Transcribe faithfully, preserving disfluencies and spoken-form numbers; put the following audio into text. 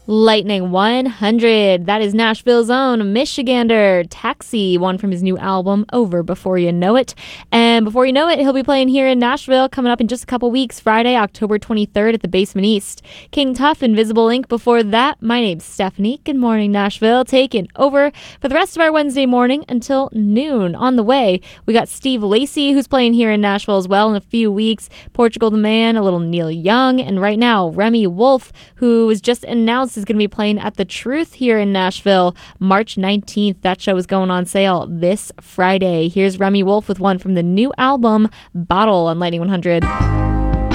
Lightning one hundred. That is Nashville's own Michigander Taxi, one from his new album, Over Before You Know It. And before you know it, he'll be playing here in Nashville coming up in just a couple weeks, Friday, October twenty-third at the Basement East. King Tuff, Invisible Ink before that. My name's Stephanie. Good morning, Nashville. Taking over for the rest of our Wednesday morning until noon. On the way, we got Steve Lacy, who's playing here in Nashville as well in a few weeks. Portugal the Man, a little Neil Young. And right now, Remy Wolf, who was just announced is going to be playing at The Truth here in Nashville March nineteenth. That show is going on sale this Friday. Here's Remy Wolf with one from the new album Bottle on Lightning one hundred.